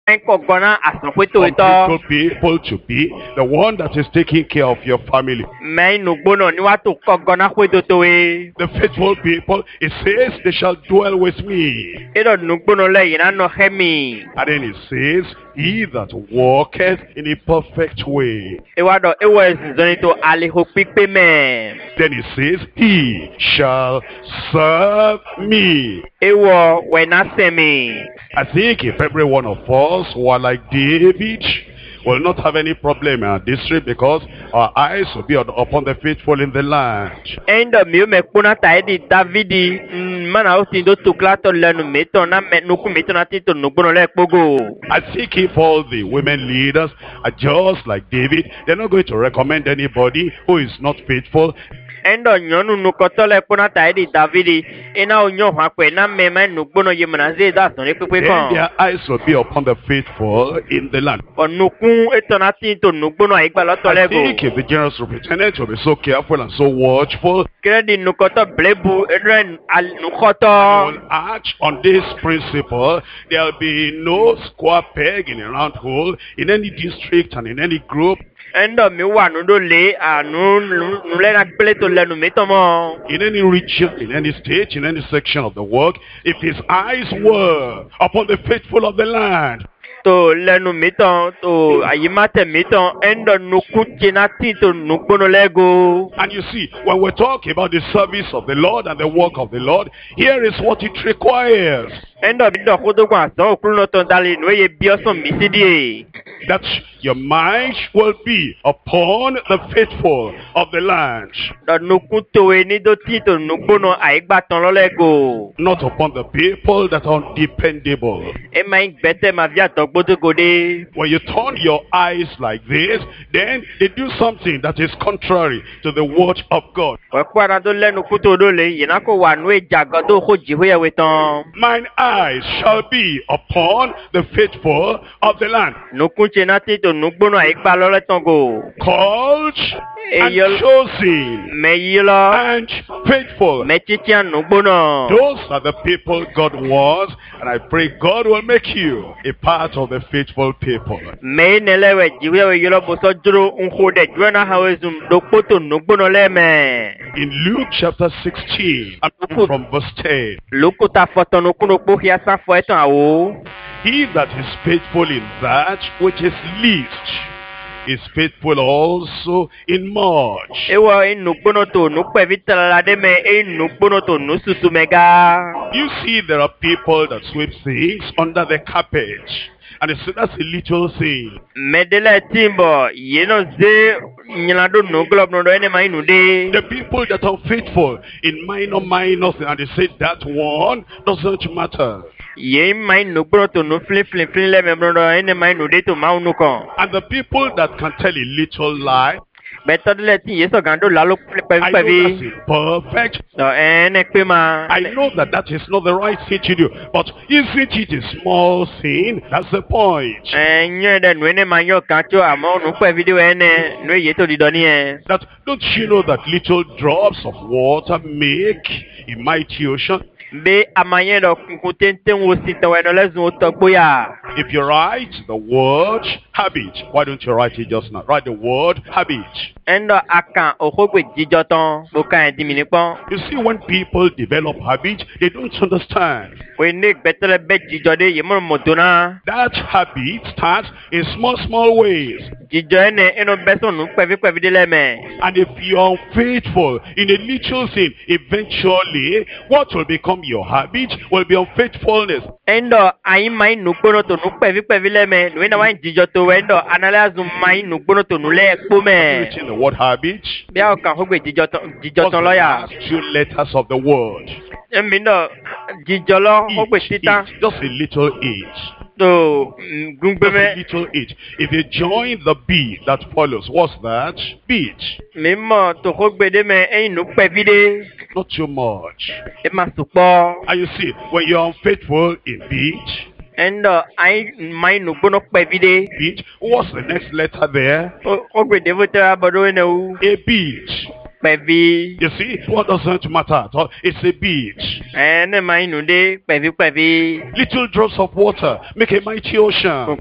Kogona asnokweto ito. Unfaithful people to be the one that is taking care of your family. Me nugbono ni watu kogona kweto towe. The faithful people, it says, they shall dwell with me. Ito nugbono le ina no hemi. And then it says, he that walketh in a perfect way. Ewado ewe zonito aliho pikpe me. Then it says, he shall serve me. Ewo wena semi. I think if every one of us were like David, we'll not have any problem in our district because our eyes will be upon the faithful in the land. Endo miu me kuna taedi Davidi mana osindo tuklato lenu meto na nuku meto na tito nukuno le pogo. I think if all the women leaders are just like David, they're not going to recommend anybody who is not faithful. Endo nyonu nukoto le kuna taedi Davidi ina onyo hakwe na mema nukuno yemana zeda sonre pepe Then kon. their eyes will be upon the faithful in the land. Onuku eto na tito nukuno aigba loto I lego. think if the general superintendent will be so careful and so watchful, Kredi nukoto blebu edren al nukoto. will act on this principle, there'll be no square peg in a round hole in any district and in any group. Endo mi wa nudo le nule na pleto le nu metomo. In any region, in any state, in any section of the work, if his eyes were upon the faithful of the land, To le nu meton to ayimate meton endo nukuche na tito nukono lego. and you see, when we talk about the service of the Lord and the work of the Lord, here is what it requires. Endo bido kodo kwa so okruno to dali nweye bioso misidi. That your mind will be upon the faithful of the land, Do nukuto we ni do tito nukono aigba ton lo lego. not upon the people that are undependable. E ma bete ma via to gbodo gode. When you turn your eyes like this, then they do something that is contrary to the word of God. We kwa do le nukuto do le yina ko wa nwe jagodo ko jihoya weton. Mine eyes shall be upon the faithful of the land, Nukuche na tito nukono aigba lo le tongo. called and Eyol- chosen Me yilo and faithful. me chichian nukono. Those are the people God wants, and I pray God will make you a part of the faithful people. Me nelewe jiwe we yolo boso juru unhode jwena hawezum dokpoto nugbono leme. In Luke chapter 16, and from verse 10, Lukuta foto nukuno pohia sa fo eton awo. he that is faithful in that which is least is faithful also in much. Ewo nugbono to nukpe vitala de me nugbono to nususu mega. You see, there are people that sweep things under the carpet. And they say that's a little thing. Medele timbo yeno ze nyalado nuglob no do ene mai nude. The people that are faithful in minor things, and they say that one doesn't matter. Ye mai nugbono to nu flin le me bro do ene mai nude to maunu kon. And the people that can tell a little lie, Beto de leti yeso gando lalo I know that's pevi. imperfect. So ene kwema. I know that that is not the right thing to do. But isn't it a small thing? That's the point. Nye de nwene manyo kancho amo nukwe video ene nwe yeto di doni e. That don't you know that little drops of water make a mighty ocean? Be amanye do kuntente wo sita weno lezun otogbo ya. If you write the word habit, why don't you write it just now? Write the word habit. Endo akan okogwe jijoton boka en diminipon. You see, when people develop habit, they don't understand. We nek betele be jijode yemon motona. That habit starts in small ways. Jijo ene eno beso nukwe videle me. And if you're unfaithful in a little thing, eventually what will become your habit will be unfaithfulness. Endo ayi mai nukbono to nukwe vile me. Nwena wain jijoto wendo analazu mai nukbono to nule ekpome. Written the word habit. Bia okan hogwe What's jijoton the loya. last two letters of the word? Emindo jijolo hogwe Each, tita. just a little each. So Just a gungbe little each. If you join the B that follows, what's that? Beach. memo to hogbe de me nukwe vide. Not too much. Ema supo. And you see, when you're unfaithful in beach, Endo ai mai nukbono kwe vide. beach, what's the next letter there? Hogwe devote abodo ene u. A beach. Kwevi. You see, what doesn't matter at all? It's a beach. Ene mai nude kwevi. Little drops of water make a mighty ocean.